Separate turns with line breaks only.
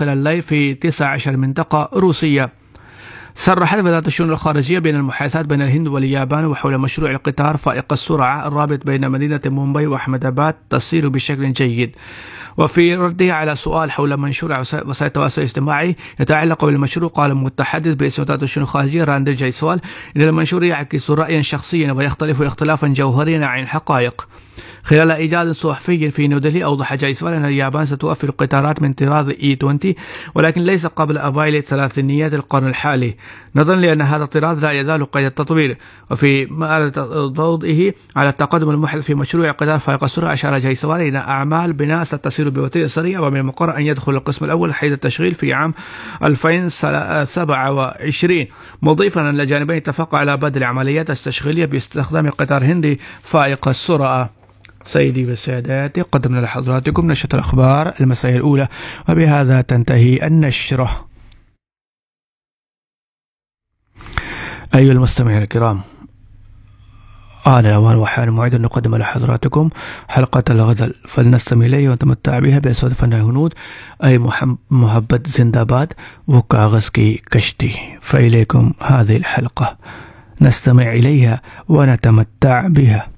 داخل الليل في 19 منطقة روسية. صرحت وزارة الشؤون الخارجية بأن المحادثات بين الهند واليابان وحول مشروع القطار فائق السرعة الرابط بين مدينة مومباي وأحمداباد تسير بشكل جيد. وفي رده على سؤال حول منشور وسائل التواصل الاجتماعي يتعلق بالمشروع، قال المتحدث باسم وزارة الشؤون الخارجية راندل جيسوال إن المنشور يعكس رأيا شخصيا ويختلف اختلافا جوهريا عن الحقائق. خلال إيجاد صحفي في نيودلهي أوضح جيسوال أن اليابان ستوفر قطارات من طراز E20 ولكن ليس قبل أوائل ثلاثينيات القرن الحالي، نظرا لأن هذا الطراز لا يزال قيد التطوير. وفي توضيحه على التقدم المحدث في مشروع قطار فائق السرعة أشار جيسوال إلى أعمال بناء ستسير بوتيرة سريع، ومن المقرر أن يدخل القسم الأول حيز التشغيل في عام 2027، مضيفا أن الجانبين اتفقا على بدء العمليات التشغيلية باستخدام قطار هندي فائق السرعة. سيدي وسادتي، قدمنا لحضراتكم نشرة الأخبار المسائية الأولى، وبهذا تنتهي النشرة. أيها المستمعين الكرام، آن الأوان وحان موعد أن نقدم لحضراتكم حلقة الغزل، فلنستمع إليه ونتمتع بها بأصوات فنان هنود أي محبت زنداباد وكاغسكي كشتي. فإليكم هذه الحلقة، نستمع إليها ونتمتع بها.